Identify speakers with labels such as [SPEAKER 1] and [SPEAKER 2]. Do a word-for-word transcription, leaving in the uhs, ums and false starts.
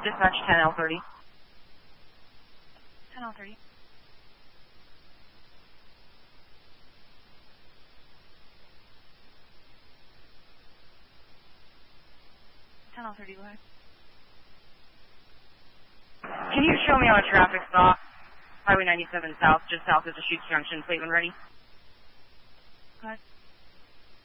[SPEAKER 1] Dispatch ten L thirty.
[SPEAKER 2] ten L thirty. ten L thirty, go ahead.
[SPEAKER 1] Can you show me on a traffic stop? Highway ninety-seven South, just south of the Chutes Junction, plate when ready.
[SPEAKER 2] Go ahead.